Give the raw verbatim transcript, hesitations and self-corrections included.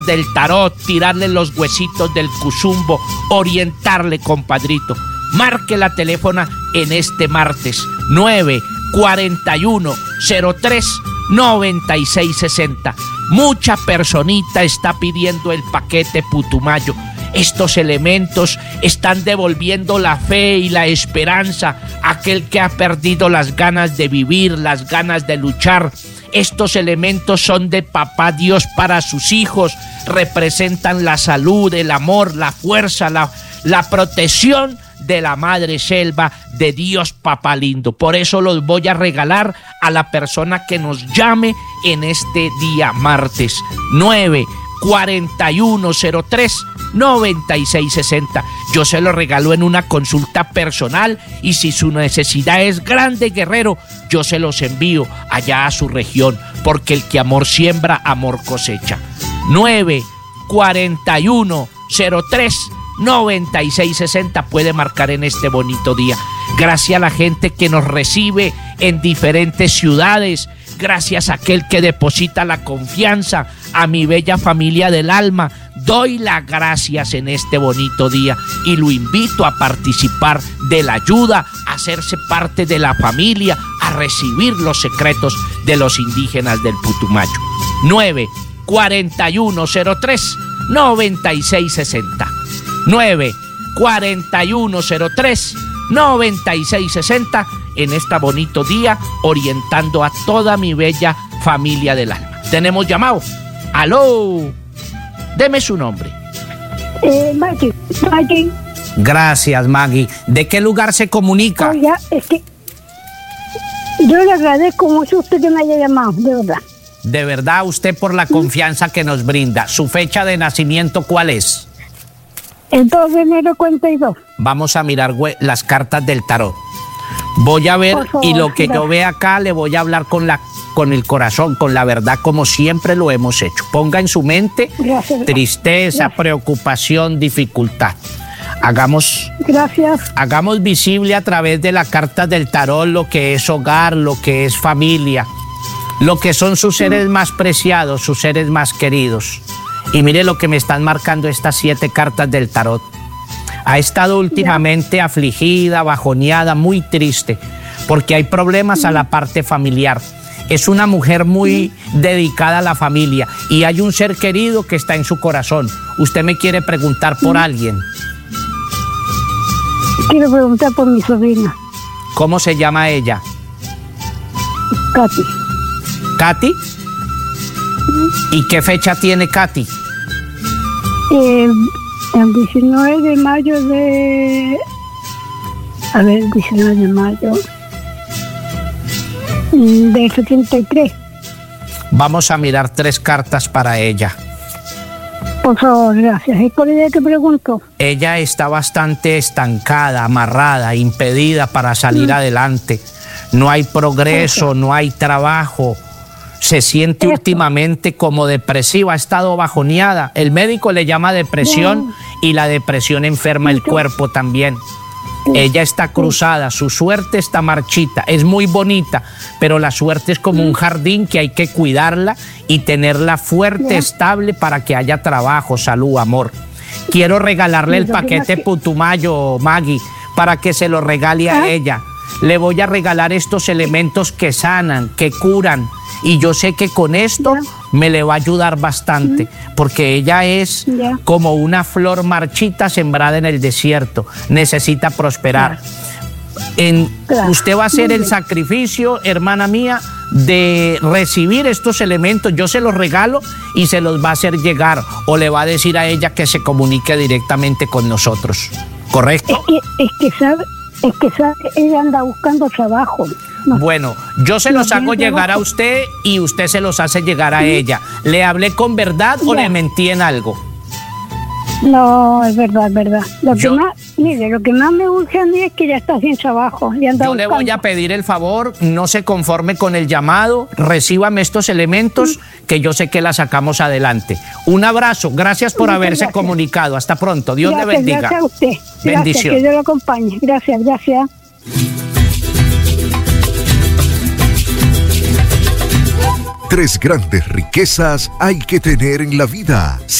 del tarot, tirarle los huesitos del cuzumbo, orientarle, compadrito. Marque la teléfono en este martes nueve cuarenta y uno cero tres noventa y seis sesenta. Mucha personita está pidiendo el paquete Putumayo. Estos elementos están devolviendo la fe y la esperanza a aquel que ha perdido las ganas de vivir, las ganas de luchar. Estos elementos son de Papá Dios para sus hijos, representan la salud, el amor, la fuerza, la, la protección de la madre selva de Dios Papá Lindo. Por eso los voy a regalar a la persona que nos llame en este día martes nueve cuarenta y uno cero tres noventa y seis sesenta. Yo se lo regalo en una consulta personal y si su necesidad es grande, guerrero, yo se los envío allá a su región, porque el que amor siembra, amor cosecha. nueve cuarenta y uno cero tres noventa y seis sesenta puede marcar en este bonito día. Gracias a la gente que nos recibe en diferentes ciudades, gracias a aquel que deposita la confianza, a mi bella familia del alma, doy las gracias en este bonito día y lo invito a participar de la ayuda, a hacerse parte de la familia, a recibir los secretos de los indígenas del Putumayo. nueve cuarenta y uno cero tres noventa y seis sesenta. nueve cuarenta y uno cero tres noventa y seis sesenta en este bonito día, orientando a toda mi bella familia del alma. Tenemos llamado. ¡Aló! Deme su nombre. Eh, Maggie. Maggie. Gracias, Maggie. ¿De qué lugar se comunica? Oiga, es que yo le agradezco mucho a usted que me haya llamado, de verdad. De verdad, usted por la confianza que nos brinda. ¿Su fecha de nacimiento cuál es? El dos de enero cuarenta y dos. Vamos a mirar las cartas del tarot. Voy a ver, favor, y lo que gracias. Yo vea acá le voy a hablar con la con el corazón, con la verdad, como siempre lo hemos hecho. Ponga en su mente gracias, tristeza, gracias. Preocupación, dificultad. Hagamos, gracias. hagamos visible a través de las cartas del tarot lo que es hogar, lo que es familia, lo que son sus seres mm. más preciados, sus seres más queridos. Y mire lo que me están marcando estas siete cartas del tarot. Ha estado últimamente ya. afligida, bajoneada, muy triste, porque hay problemas mm. a la parte familiar. Es una mujer muy mm. dedicada a la familia y hay un ser querido que está en su corazón. Usted me quiere preguntar por mm. alguien. Quiero preguntar por mi sobrina. ¿Cómo se llama ella? Katy. ¿Katy? Mm. ¿Y qué fecha tiene Katy? Eh, el diecinueve de mayo de... A ver, diecinueve de mayo... del setenta y tres. Vamos a mirar tres cartas para ella. Por favor, gracias. ¿Es por ella que pregunto? Ella está bastante estancada, amarrada, impedida para salir mm. adelante. No hay progreso, Eso. no hay trabajo. Se siente Eso. últimamente como depresiva, ha estado bajoneada. El médico le llama depresión no. y la depresión enferma el cuerpo también. Ella está cruzada, su suerte está marchita, es muy bonita, pero la suerte es como un jardín que hay que cuidarla y tenerla fuerte, estable para que haya trabajo, salud, amor. Quiero regalarle el paquete Putumayo, Maggie, para que se lo regale a ella. Le voy a regalar estos elementos que sanan, que curan, y yo sé que con esto me le va a ayudar bastante, porque ella es como una flor marchita sembrada en el desierto, necesita prosperar. En, usted va a hacer el sacrificio, hermana mía, de recibir estos elementos. Yo se los regalo y se los va a hacer llegar, o le va a decir a ella que se comunique directamente con nosotros, ¿correcto? Es que, es que sabe, es que sabe, ella anda buscando trabajo. No. Bueno, yo se los hago llegar a usted y usted se los hace llegar a sí. ella. ¿Le hablé con verdad ya. o le mentí en algo? No, es verdad, es verdad. Lo yo, que más, mire, lo que más me urge a mí es que ya está sin trabajo. Y anda yo buscando. Le voy a pedir el favor, no se conforme con el llamado, recíbame estos elementos sí. que yo sé que la sacamos adelante. Un abrazo, gracias por Muchas haberse gracias. comunicado. Hasta pronto, Dios gracias, le bendiga. Gracias a usted. Bendición. Gracias, que Dios lo acompañe. Gracias, gracias. Tres grandes riquezas hay que tener en la vida: